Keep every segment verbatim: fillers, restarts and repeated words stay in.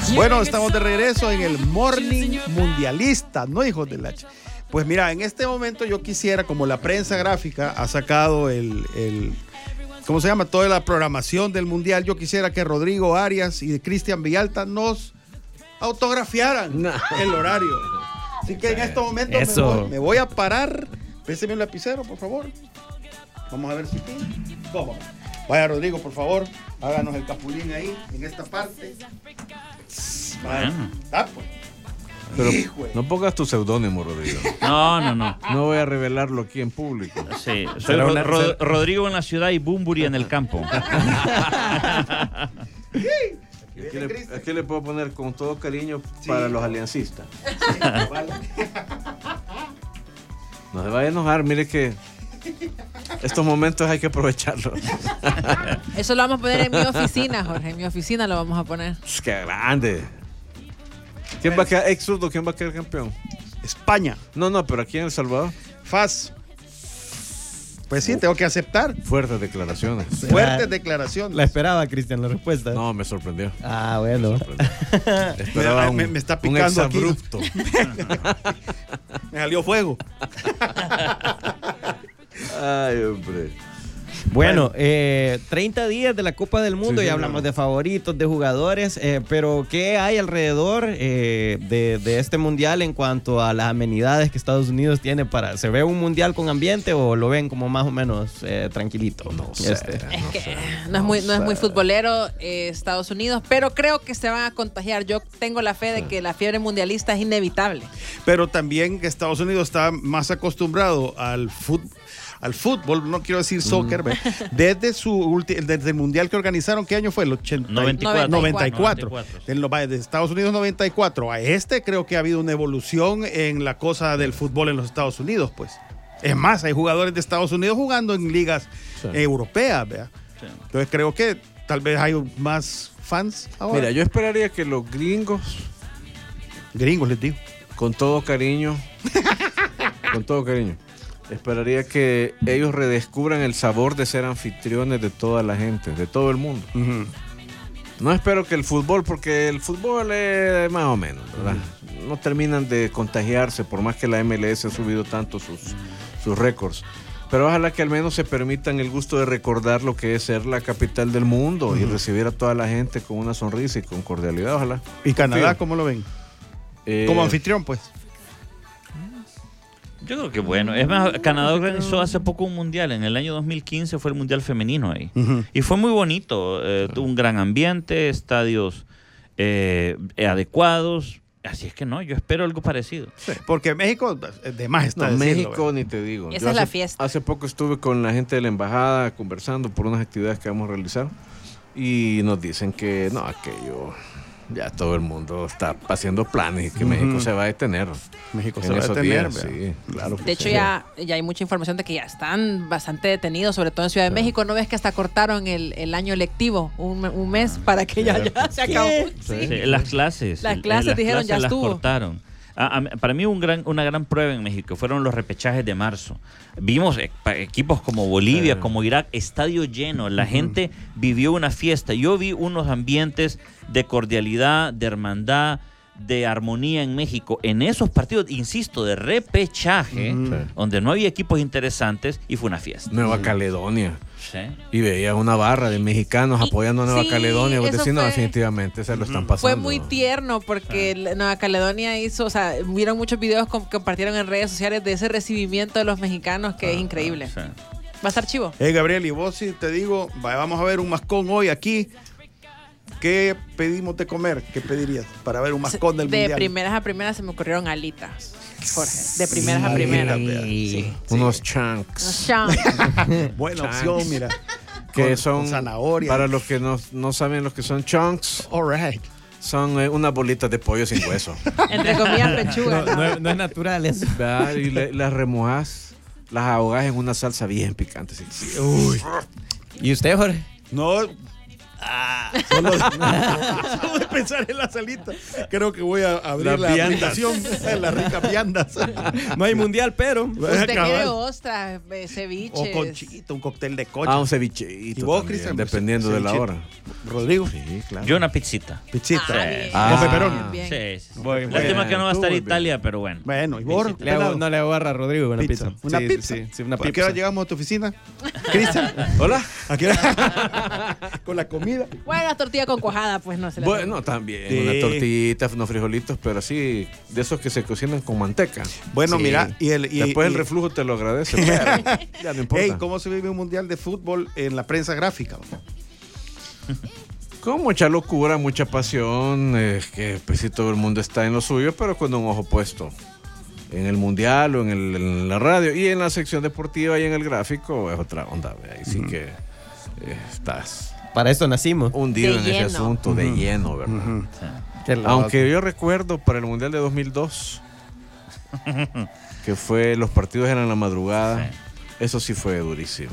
Bueno, estamos de regreso en el Morning Mundialista, ¿no, hijos del H? Pues mira, en este momento yo quisiera, como la prensa gráfica ha sacado el, el ¿cómo se llama? Toda la programación del Mundial, yo quisiera que Rodrigo Arias y Cristian Villalta nos autografiaran no. el horario. Así que en estos momentos me voy, me voy a parar. Péseme un lapicero, por favor. Vamos a ver si tiene. ¿Cómo? Vaya, Rodrigo, por favor, háganos el capulín ahí, en esta parte. Vaya. Ah, pues. Pero no pongas tu seudónimo, Rodrigo. No, no, no. No voy a revelarlo aquí en público. Sí, soy Ro una, Ro Rodrigo en la ciudad y Bumburi en el campo. Aquí le, aquí le puedo poner con todo cariño sí. para los aliancistas. Sí, vale. No se vaya a enojar, mire que estos momentos hay que aprovecharlos. Eso lo vamos a poner en mi oficina, Jorge. En mi oficina lo vamos a poner. Es que grande. ¿Quién va a quedar ex zurdo? ¿Quién va a quedar campeón? España. No, no, pero aquí en El Salvador. F A S. Pues sí, tengo que aceptar. Fuertes declaraciones. Fuertes ah, declaraciones. La esperaba, Cristian, la respuesta. No, me sorprendió. Ah, bueno. Sorprendió. Esperaba un, me, me está picando un exabrupto. Me salió fuego. Ay, hombre. Bueno, eh, treinta días de la Copa del Mundo, sí, ya sí, hablamos no. de favoritos, de jugadores, eh, pero ¿qué hay alrededor eh, de, de este mundial en cuanto a las amenidades que Estados Unidos tiene para... ¿Se ve un mundial con ambiente o lo ven como más o menos eh, tranquilito? No sé. Este. Es que no es muy, no es muy futbolero eh, Estados Unidos, pero creo que se van a contagiar. Yo tengo la fe de que la fiebre mundialista es inevitable. Pero también que Estados Unidos está más acostumbrado al fútbol. al fútbol, no quiero decir soccer, mm. desde su desde el mundial que organizaron, ¿qué año fue? El ochenta, noventa y cuatro. noventa y cuatro. noventa y cuatro. Del, de Estados Unidos noventa y cuatro a este, creo que ha habido una evolución en la cosa del fútbol en los Estados Unidos, pues. Es más, hay jugadores de Estados Unidos jugando en ligas sí. europeas, ¿verdad? Sí. Entonces creo que tal vez hay más fans ahora. Mira, yo esperaría que los gringos gringos les digo con todo cariño con todo cariño esperaría que ellos redescubran el sabor de ser anfitriones de toda la gente, de todo el mundo. Uh-huh. No espero que el fútbol, porque el fútbol es más o menos, ¿verdad? Uh-huh. No terminan de contagiarse, por más que la M L S ha subido tanto sus, uh-huh. sus récords. Pero ojalá que al menos se permitan el gusto de recordar lo que es ser la capital del mundo uh-huh. y recibir a toda la gente con una sonrisa y con cordialidad, ojalá. ¿Y Canadá cómo lo ven? Eh, Como anfitrión, pues. Yo creo que bueno. Es más, Canadá organizó hace poco un mundial. En el año dos mil quince fue el mundial femenino ahí. Uh-huh. Y fue muy bonito. Eh, tuvo un gran ambiente, estadios eh, adecuados. Así es que no, yo espero algo parecido. Sí. Porque México, de más está no, decirlo, México ¿verdad? Ni te digo. Esa yo es hace, la fiesta. Hace poco estuve con la gente de la embajada conversando por unas actividades que vamos a realizar. Y nos dicen que no, aquello... Ya todo el mundo está haciendo planes y que uh-huh. México se va a detener. México se va a detener, días, sí, claro. De hecho, sí. ya, ya hay mucha información de que ya están bastante detenidos, sobre todo en Ciudad de sí. México. ¿No ves que hasta cortaron el, el año lectivo un, un mes para que ya, ya se acabó? Sí. Sí. Sí. Las clases. Las clases las dijeron clases ya estuvo. Las cortaron. A, a, para mí un gran, una gran prueba en México fueron los repechajes de marzo. Vimos e- equipos como Bolivia, sí. como Irak, estadio lleno. La uh-huh. gente vivió una fiesta. Yo vi unos ambientes de cordialidad, de hermandad, de armonía en México. En esos partidos, insisto, de repechaje, uh-huh. donde no había equipos interesantes y fue una fiesta. Nueva sí. Caledonia. Sí. Y veía una barra de mexicanos y, apoyando a Nueva sí, Caledonia. Vos decís, no, definitivamente se lo están pasando. Fue muy tierno porque sí. Nueva Caledonia hizo, o sea, vieron muchos videos que compartieron en redes sociales de ese recibimiento de los mexicanos que ah, es increíble. Sí. Va a estar chivo. Hey, Gabriel, y vos sí te digo, vamos a ver un mascón hoy aquí. ¿Qué pedimos de comer? ¿Qué pedirías para ver un mascón del de mundial? De primeras a primeras se me ocurrieron alitas, Jorge. De primeras a primeras. Sí, unos sí. chunks. Unos chunks. Buena chunks. opción, mira. Que con, son, con zanahoria. Para los que no, no saben lo que son chunks. All right. Son eh, unas bolitas de pollo sin hueso. Entre comillas, pechuga. No, no, no es natural eso. ¿Verdad? Y le, las remojas, las ahogas en una salsa bien picante. Así. Uy. ¿Y usted, Jorge? No... Solo, de, solo de pensar en la salita, creo que voy a abrir Las la viandas. aplicación, las ricas viandas. No hay mundial, pero. Usted quiere Cabal. ostras, eh, ceviches. O conchito, un cóctel de coche. Ah, un cevichito. ¿Y vos, también, Cristian? dependiendo de la Cevichito. hora. Rodrigo, Sí, claro. Yo una pizzita. pizzita. Ah, bien. Ah. Con pepperoni. Bien. Sí, sí, sí. Voy, voy. Lástima que no va a Tú, estar muy bien. Italia, pero bueno. Bueno, y vos, Le hago- no le hago barra a Rodrigo una pizza. pizza. ¿Una Sí, pizza? Sí, sí, una ¿A qué pizza. hora llegamos a tu oficina? Cristian. Hola. ¿A qué hora? Con la comida. Bueno, la tortilla con cuajada, pues no se la Bueno, también. Sí. Una tortita, unos frijolitos, pero así, de esos que se cocinan con manteca. Bueno, Sí. mira, y el. Y, Después el y- reflujo te lo agradece. Pero ya no importa. Ey, ¿cómo se vive un mundial de fútbol en la prensa gráfica? Con mucha locura, mucha pasión, es que pues sí todo el mundo está en lo suyo, pero con un ojo puesto en el mundial o en, el- en la radio y en la sección deportiva y en el gráfico es otra onda, ve, ahí sí que eh, estás Para esto nacimos. hundido De en ese lleno. asunto de lleno, ¿verdad? Ujú. Sí. Qué loco. Aunque yo recuerdo para el mundial de dos mil dos que fue los partidos eran en la madrugada, Sí. eso sí fue durísimo.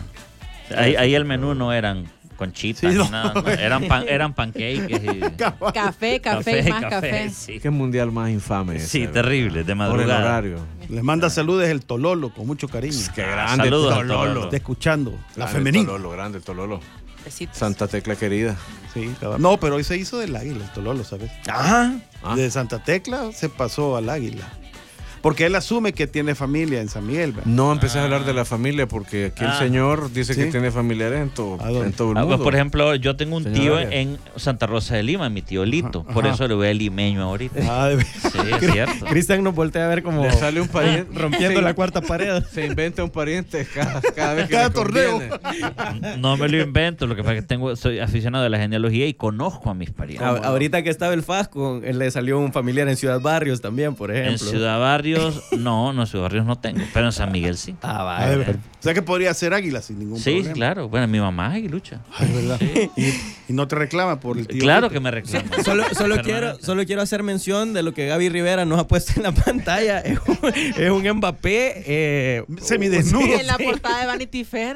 Ahí, ahí el menú no eran conchitas Sí, ni no. nada, no, eran, pan, eran pancakes y Café, café, y más café. Sí, Qué mundial más infame ese, sí ¿verdad? terrible, de Por el madrugada. horario. Les manda saludos el Tololo con mucho cariño. Qué Ah, grande saludos al Tololo. Tololo. Está escuchando. La Grande femenina. Tololo, grande Tololo. Besitos. Santa Tecla querida. Sí, cabal. No, pero hoy se hizo del águila, el Tololo, ¿sabes? Ajá. Ah. De Santa Tecla se pasó al águila. Porque él asume que tiene familia en San Miguel. ¿verdad? No empecé a hablar de la familia porque aquí el Ah. señor dice ¿Sí? que tiene familiares en todo, ¿A dónde? en todo el Ah, mundo. pues, por ejemplo, yo tengo un Señor tío Arias. en Santa Rosa de Lima, mi tío Lito. Ajá, Por ajá. eso le voy a limeño ahorita. Ah, de- Sí, es cierto. Cristian nos voltea a ver como Le sale un pariente rompiendo se- la cuarta pared. Se inventa un pariente cada, cada vez que Cada le torneo. conviene. No me lo invento, lo que pasa es que tengo, soy aficionado a la genealogía y conozco a mis parientes. A- ahorita que estaba el Fasco, él le salió un familiar en Ciudad Barrios también, por En ejemplo. Ciudad Barrios, no, no, en Ciudad Barrios no tengo, pero en San Miguel sí. Ah, Ah, de vaya. ver- O sea que podría ser águila sin ningún Sí, problema. claro. Bueno, mi mamá es aguilucha. Ay, ¿verdad? Y, y no te reclama por el tío. Claro Tito. que me reclama. Solo, solo, Permanente. quiero, solo quiero hacer mención de lo que Gaby Rivera nos ha puesto en la pantalla. Es un, es un Mbappé. eh, Semidesnudo. Y en la portada de Vanity Fair.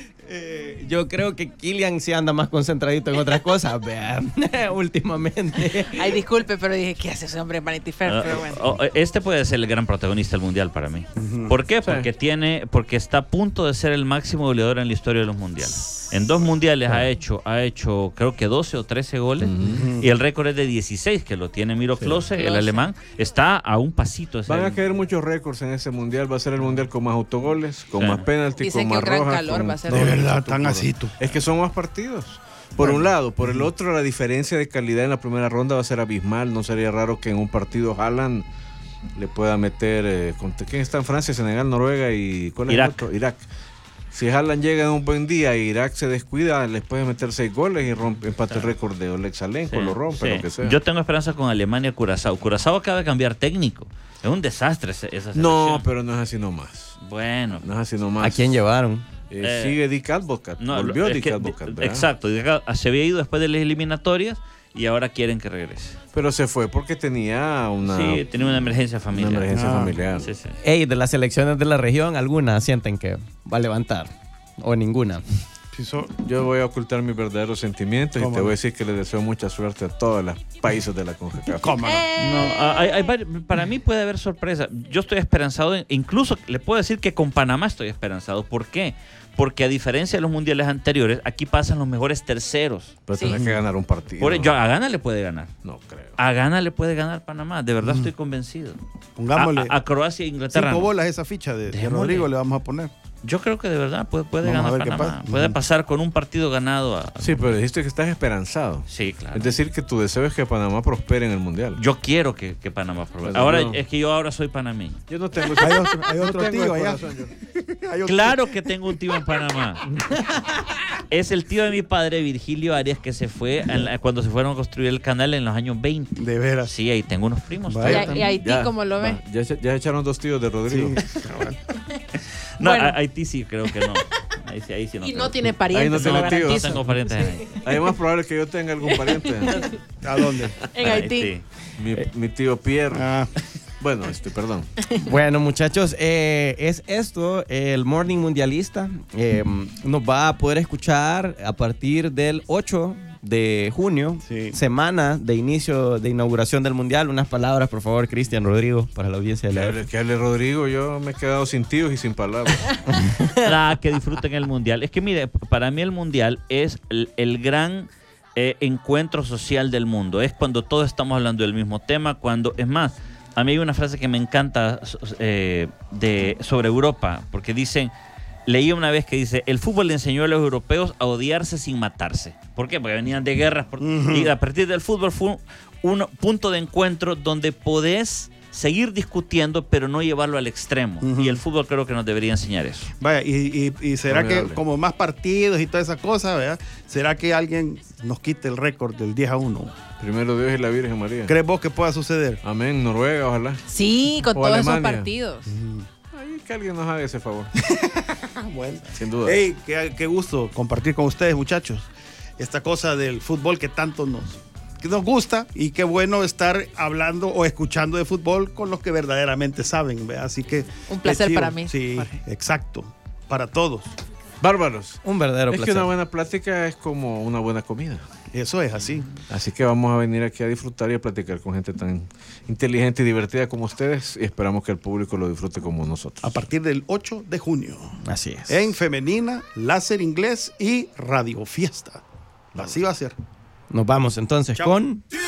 eh, yo creo que Kylian sí anda más concentradito en otras cosas, vean, últimamente. Ay, disculpe, pero dije, ¿qué hace ese hombre en Vanity Fair? Ah, Pero bueno. oh, este puede ser el gran protagonista del mundial para mí. ¿Por qué? Porque tiene, porque está a punto de ser el máximo goleador en la historia de los mundiales. En dos mundiales ha hecho, ha hecho creo que doce o trece goles y el récord es de dieciséis que lo tiene Miro Klose, el Klose. alemán. Está a un pasito. de Van ser- a caer muchos récords en ese mundial. Va a ser el mundial con más autogoles, con Sí. más penaltis, Dicen con que más un gran rojas. calor con- va a ser. De verdad, con tan todo. así tú. Es que son más partidos. Por un lado, por el otro, la diferencia de calidad en la primera ronda va a ser abismal. No sería raro que en un partido Haaland le pueda meter. Eh, ¿contra ¿Quién está en Francia, Senegal, Noruega y cuál es el Irak. otro? Irak. Si Haaland llega en un buen día y Irak se descuida, les puede meter seis goles y rompe, empate el récord de Oleg Salenko, Sí, lo rompe, sí. lo que sea. Yo tengo esperanza con Alemania Curazao. Curazao acaba de cambiar técnico. Es un desastre ese- esa selección. No, pero no es así nomás. Bueno. No es así nomás. ¿A quién llevaron? Eh, Eh, sigue Dick Advocat. No, Volvió es Dick que- Advocat, ¿verdad? Exacto. Se había ido después de las eliminatorias y ahora quieren que regrese. Pero se fue porque tenía una, Sí, tenía una emergencia una familiar. emergencia Ah. familiar. Sí, sí. Ey, de las selecciones de la región, ¿alguna sienten que va a levantar? ¿O ninguna? Sí, so- Yo voy a ocultar mis verdaderos sentimientos y ¿Cómo te no? voy a decir que le deseo mucha suerte a todos los países de la CONCACAF. ¿Cómo no? Eh, No, hay- hay vari- para mí puede haber sorpresa. Yo estoy esperanzado, en- incluso le puedo decir que con Panamá estoy esperanzado. ¿Por qué? Porque a diferencia de los mundiales anteriores, aquí pasan los mejores terceros. Pero Sí. tenés que ganar un partido. Por, yo, a Ghana le puede ganar. No creo. A Ghana le puede ganar Panamá. De verdad estoy convencido. Pongámosle A, a- a Croacia e Inglaterra. cinco no. bolas esa ficha de, de Démosle. Rodrigo le vamos a poner. Yo creo que de verdad puede, puede Vamos a ganar ver qué Panamá. pasa. Puede Ujú. pasar con un partido ganado a... Sí, pero dijiste que estás esperanzado. Sí, claro. Es decir, que tu deseo es que Panamá prospere en el Mundial. Yo quiero que, que Panamá progrese. Bueno, Ahora yo- es que yo ahora soy panameño. Yo no tengo Hay otro, hay no otro tengo tío el allá. corazón, yo. Hay otro- Claro que tengo un tío en Panamá. Es el tío de mi padre, Virgilio Arias, que se fue en la- cuando se fueron a construir el canal en los años veinte. De veras. Sí, ahí tengo unos primos. Vaya. Y, todavía a- y también. Haití, Ya, ¿cómo lo ve? va, Ya, echa- ya echaron dos tíos de Rodrigo. Sí, cabal. No, Bueno. a- Haití sí creo que no. Ahí sí, ahí sí no Y creo. no tiene Ahí no parientes, se lo tiene tíos. No garantizo. tengo parientes en Haití. Ahí es más probable que yo tenga algún pariente. ¿A dónde? En Haití. Mi, mi tío Pierre. Ah, Bueno, este, perdón. Bueno, muchachos, eh, es esto, el Morning Mundialista. Eh, nos va a poder escuchar a partir del ocho de junio, Sí. semana de inicio de inauguración del Mundial. Unas palabras, por favor, Cristian, Rodrigo, para la audiencia de Que la hable, que hable Rodrigo, yo me he quedado sin tíos y sin palabras. Ah, que disfruten el mundial. Es que mire, para mí el mundial es el, el gran eh, encuentro social del mundo. Es cuando todos estamos hablando del mismo tema. Cuando, es más, a mí hay una frase que me encanta eh, de, sobre Europa, porque dicen, leí una vez que dice, el fútbol le enseñó a los europeos a odiarse sin matarse. ¿Por qué? Porque venían de guerras. Por, uh-huh. Y a partir del fútbol fue un, un punto de encuentro donde podés seguir discutiendo, pero no llevarlo al extremo. Uh-huh. Y el fútbol creo que nos debería enseñar eso. Vaya, y, y, y será que como más partidos y todas esas cosas, ¿verdad? ¿Será que alguien nos quite el récord del diez a uno? Primero Dios y la Virgen María. ¿Crees vos que pueda suceder? Amén, Noruega, ojalá. Sí, con O todos Alemania. esos partidos. Uh-huh. Ay, que alguien nos haga ese favor. Bueno. Sin duda. Hey, qué, qué gusto compartir con ustedes, muchachos, esta cosa del fútbol que tanto nos, que nos gusta, y qué bueno estar hablando o escuchando de fútbol con los que verdaderamente saben, ¿verdad? Así que un placer chido. para mí. Sí, Jorge. Exacto, para todos. Bárbaros. Un verdadero Es placer. que una buena plática es como una buena comida. Eso es así. Así que vamos a venir aquí a disfrutar y a platicar con gente tan inteligente y divertida como ustedes, y esperamos que el público lo disfrute como nosotros. A partir del ocho de junio. Así es. En Femenina, Láser Inglés y Radio Fiesta. Así va a ser. Nos vamos entonces Chao. con...